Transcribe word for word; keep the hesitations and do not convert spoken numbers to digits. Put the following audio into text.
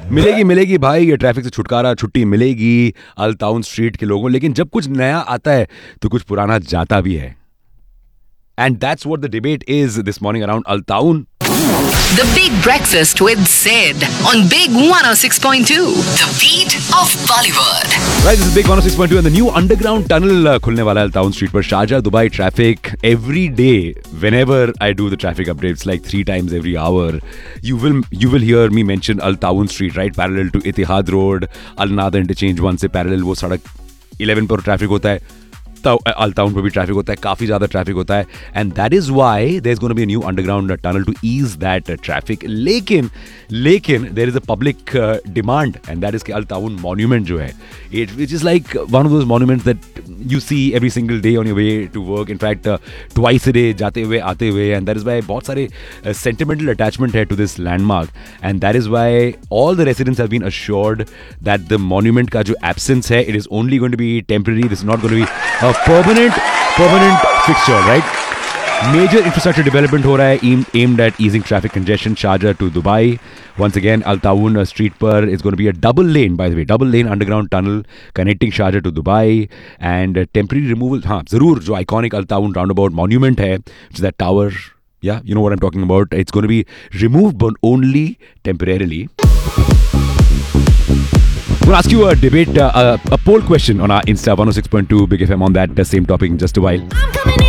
मिलेगी मिलेगी भाई, ये ट्रैफिक से छुटकारा, छुट्टी मिलेगी अल टाउन स्ट्रीट के लोगों, लेकिन जब कुछ नया आता है तो कुछ पुराना जाता भी है. And that's what the debate is this morning around Al Taun. The Big Breakfast with Sid on Big one oh six point two. The beat of Bollywood. Right, this is Big one oh six point two and the new underground tunnel uh, खुलने वाला है Al Taun Street पर. Sharjah, Dubai traffic every day. Whenever I do the traffic updates, like three times every hour, you will you will hear me mention Al Taun Street, right, parallel to Etihad Road, Al Nada interchange one से parallel वो सड़क eleven पर traffic होता है. Al Taun पे भी traffic होता है, काफी ज्यादा ट्रैफिक होता है, and that is why there is gonna be a new underground tunnel to ease that traffic. लेकिन लेकिन there is a public demand and that is कि अल ताउन मॉन्यूमेंट जो है, it which is like one of those monuments that you see every single day on your way to work, in fact twice a day, जाते हुए आते हुए, and that is why बहुत सारे सेंटिमेंटल अटैचमेंट है to this landmark, and that is why all the residents have been assured that the monument का जो absence है, it is only going to be temporary. This is not going to be a permanent permanent fixture, right? Major infrastructure development हो रहा है aimed, aimed at easing traffic congestion. Sharjah to Dubai. Once again, Al Taun uh, street per is going to be a double lane, by the way, double lane underground tunnel connecting Sharjah to Dubai, and uh, temporary removal. हाँ, जरूर जो iconic Al Taun roundabout monument है, which is that tower. Yeah, you know what I'm talking about. It's going to be removed, but only temporarily. We'll ask you a debate, uh, a, a poll question on our Insta one oh six point two Big F M on that uh, same topic in just a while. I'm coming in.